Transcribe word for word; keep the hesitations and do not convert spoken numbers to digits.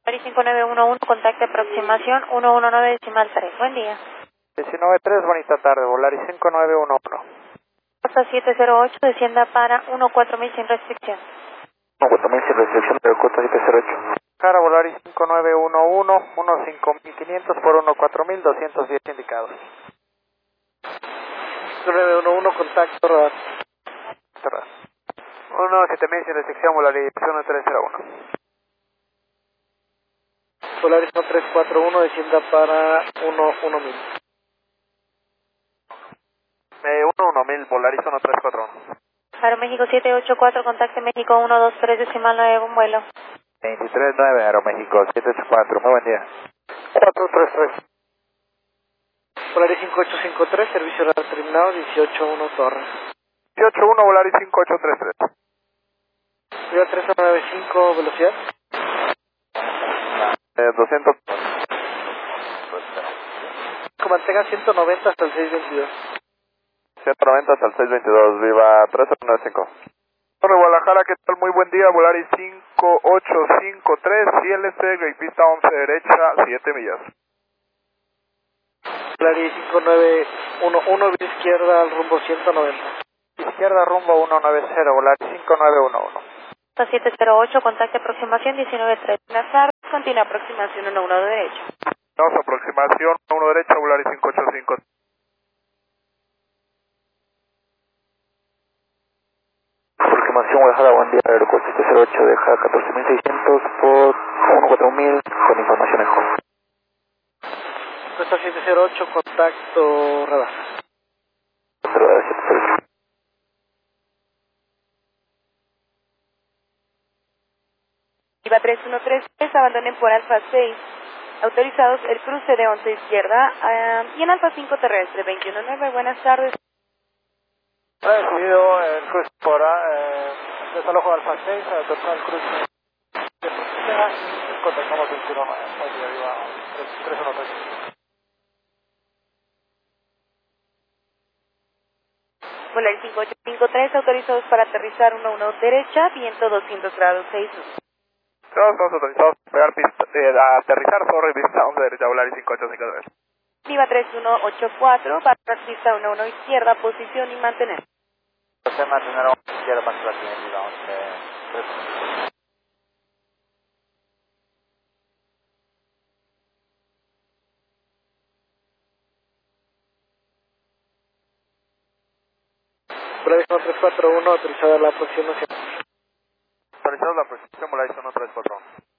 cinco nueve uno uno, contacto aproximación uno uno nueve decimal tres. Buen día. diecinueve tres, bonita tarde, Volaris cinco nueve uno uno. Costa siete cero ocho, descienda para uno cuatro mil sin restricción. uno cuatro mil sin restricción, pero Costa siete cero ocho. Cara Volaris cinco nueve uno uno, uno cinco mil quinientos por uno cuatro mil doscientos diez indicados. cinco nueve uno uno, contacto radar. Cerrar. uno siete mil sin restricción, Volaris uno tres cero uno. Volaris uno tres cuatro uno, descienda para uno uno mil. Eh, uno uno mil, Volaris uno tres cuatro uno. Aeroméxico siete ocho cuatro, contacte México uno dos tres decimal nueve, un vuelo. veintitrés nueve, Aeroméxico siete ocho cuatro, muy buen día. cuatro tres tres. Volaris cinco ocho cinco tres, servicio radar terminado, dieciocho uno Torre. dieciocho uno, Volaris cinco ocho tres tres. Vía tres nueve cinco, velocidad. Eh, doscientos. Mantenga ciento noventa hasta el seis veintidós. ciento noventa hasta el seis veintidós, viva tres cero nueve cinco. Bueno, Guadalajara, ¿qué tal? Muy buen día, Volaris cinco ocho cinco tres, I L C, Great Pista once derecha, siete millas. Volaris cinco nueve uno uno, vía izquierda al rumbo ciento noventa. Izquierda rumbo uno nueve cero, Volaris cinco nueve uno uno. Costa siete cero ocho, contacte aproximación diecinueve tres. Buenas tardes, continúa aproximación uno uno derecho. Vamos a aproximación uno derecha, Volaris cinco ocho cinco. Aproximación Guadalajara, buen día, Aerocosta siete cero ocho, deja catorce mil seiscientos por uno cuatro mil con información eco. Costa siete cero ocho, contacto radar. Radar siete cero ocho. Viva tres uno tres tres, abandonen por Alfa seis. Autorizados el cruce de once izquierda uh, y en Alfa cinco terrestre, veintiuno nueve, buenas tardes. Ha decidido el cruce por eh, desalojo de Alfa seis, autorizado el cruce de Frontera y contactamos veintiuno nueve. Buen día, viva tres uno tres. Volaris cinco ocho cinco tres, autorizados para aterrizar uno uno derecha, viento doscientos grados seis. Todos estamos autorizados a pegar pista, eh, a aterrizar sobre pista once derecha, Volaris cinco ocho cinco tres. Viva tres uno ocho cuatro, para pista uno uno izquierda, posición y mantener. Se mantener a una izquierda para que la tienen, viva once tres. Volaris uno tres cuatro uno, autorizada la aproximación. Autorizado la precisión, Volaris uno tres cuatro uno.